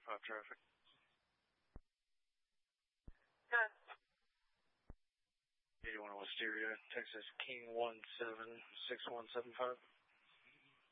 5 traffic. Good. 81 Wisteria, Texas King 176175.